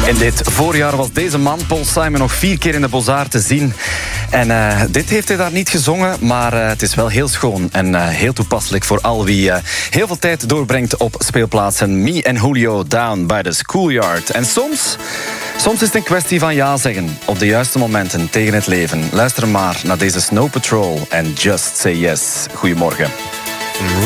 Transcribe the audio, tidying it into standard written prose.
In dit voorjaar was deze man, Paul Simon, nog 4 keer in de Beaux-Arts te zien. En dit heeft hij daar niet gezongen, maar het is wel heel schoon en heel toepasselijk voor al wie heel veel tijd doorbrengt op speelplaatsen. Me en Julio down by the schoolyard. En soms is het een kwestie van ja zeggen op de juiste momenten tegen het leven. Luister maar naar deze Snow Patrol en Just Say Yes. Goedemorgen.